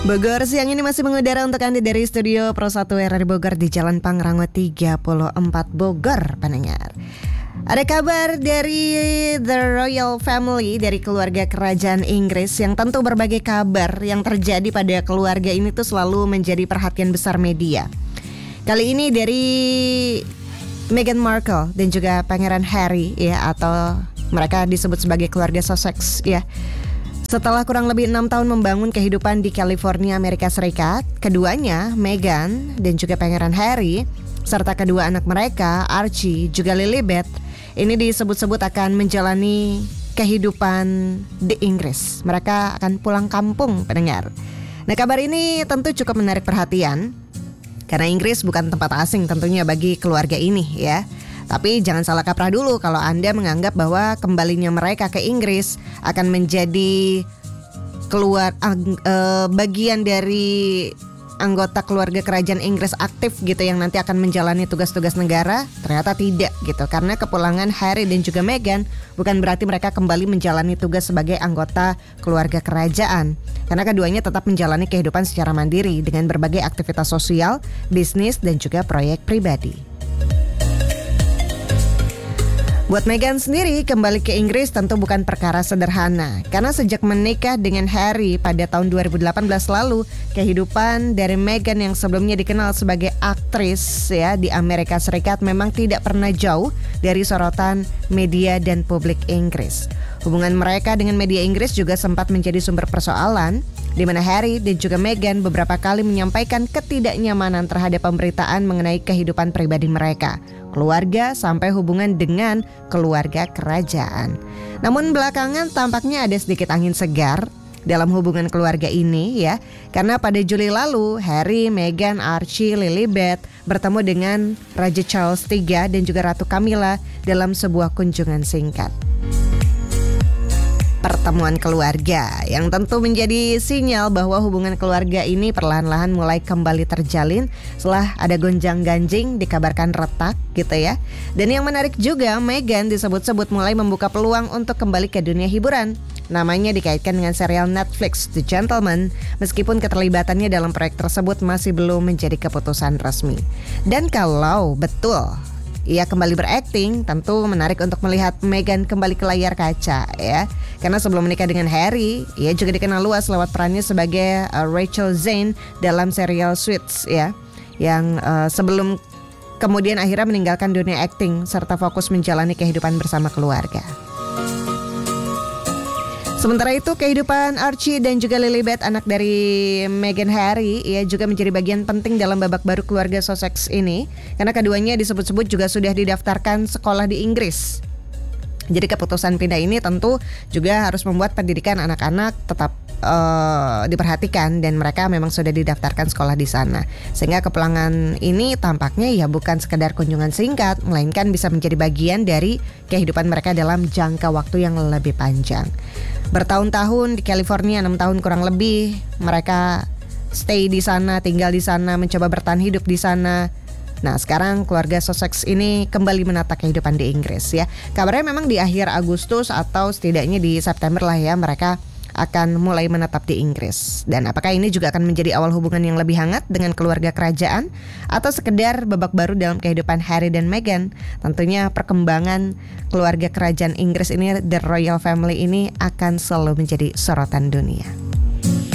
Bogor siang ini masih mengudara untuk Anda dari studio Pro 1 RRI Bogor di Jalan Pangrango 34 Bogor, pendengar. Ada kabar dari The Royal Family, dari keluarga kerajaan Inggris, yang tentu berbagai kabar yang terjadi pada keluarga ini tuh selalu menjadi perhatian besar media. Kali ini dari Meghan Markle dan juga Pangeran Harry ya, atau mereka disebut sebagai keluarga Sussex ya. Setelah kurang lebih 6 tahun membangun kehidupan di California, Amerika Serikat, keduanya, Meghan dan juga Pangeran Harry, serta kedua anak mereka, Archie juga Lilibet, ini disebut-sebut akan menjalani kehidupan di Inggris. Mereka akan pulang kampung, pendengar. Nah, kabar ini tentu cukup menarik perhatian, karena Inggris bukan tempat asing tentunya bagi keluarga ini ya. Tapi jangan salah kaprah dulu kalau Anda menganggap bahwa kembalinya mereka ke Inggris akan menjadi bagian dari anggota keluarga kerajaan Inggris aktif gitu yang nanti akan menjalani tugas-tugas negara. Ternyata tidak gitu, karena kepulangan Harry dan juga Meghan bukan berarti mereka kembali menjalani tugas sebagai anggota keluarga kerajaan, karena keduanya tetap menjalani kehidupan secara mandiri dengan berbagai aktivitas sosial, bisnis dan juga proyek pribadi. Buat Meghan sendiri, kembali ke Inggris tentu bukan perkara sederhana, karena sejak menikah dengan Harry pada tahun 2018 lalu, kehidupan dari Meghan yang sebelumnya dikenal sebagai aktris ya di Amerika Serikat memang tidak pernah jauh dari sorotan media dan publik Inggris. Hubungan mereka dengan media Inggris juga sempat menjadi sumber persoalan, di mana Harry dan juga Meghan beberapa kali menyampaikan ketidaknyamanan terhadap pemberitaan mengenai kehidupan pribadi mereka, keluarga, sampai hubungan dengan keluarga kerajaan. Namun belakangan tampaknya ada sedikit angin segar dalam hubungan keluarga ini ya, karena pada Juli lalu Harry, Meghan, Archie, Lilibet bertemu dengan Raja Charles III dan juga Ratu Camilla dalam sebuah kunjungan singkat. Pertemuan keluarga yang tentu menjadi sinyal bahwa hubungan keluarga ini perlahan-lahan mulai kembali terjalin setelah ada gonjang-ganjing dikabarkan retak gitu ya. Dan yang menarik juga, Meghan disebut-sebut mulai membuka peluang untuk kembali ke dunia hiburan. Namanya dikaitkan dengan serial Netflix The Gentleman, meskipun keterlibatannya dalam proyek tersebut masih belum menjadi keputusan resmi. Dan kalau betul ia kembali berakting, tentu menarik untuk melihat Meghan kembali ke layar kaca ya. Karena sebelum menikah dengan Harry, ia juga dikenal luas lewat perannya sebagai Rachel Zane dalam serial Suits ya, yang sebelum kemudian akhirnya meninggalkan dunia akting serta fokus menjalani kehidupan bersama keluarga. Sementara itu, kehidupan Archie dan juga Lilibet, anak dari Meghan Harry, ia juga menjadi bagian penting dalam babak baru keluarga Sussex ini, karena keduanya disebut-sebut juga sudah didaftarkan sekolah di Inggris. Jadi keputusan pindah ini tentu juga harus membuat pendidikan anak-anak tetap diperhatikan, dan mereka memang sudah didaftarkan sekolah di sana. Sehingga kepulangan ini tampaknya ya bukan sekedar kunjungan singkat, melainkan bisa menjadi bagian dari kehidupan mereka dalam jangka waktu yang lebih panjang. Bertahun-tahun di California, 6 tahun kurang lebih, mereka stay di sana, tinggal di sana, mencoba bertahan hidup di sana. Nah, sekarang keluarga Sussex ini kembali menata kehidupan di Inggris ya. Kabarnya memang di akhir Agustus atau setidaknya di September lah ya, mereka akan mulai menetap di Inggris. Dan apakah ini juga akan menjadi awal hubungan yang lebih hangat dengan keluarga kerajaan, atau sekedar babak baru dalam kehidupan Harry dan Meghan? Tentunya perkembangan keluarga kerajaan Inggris ini, The Royal Family ini, akan selalu menjadi sorotan dunia.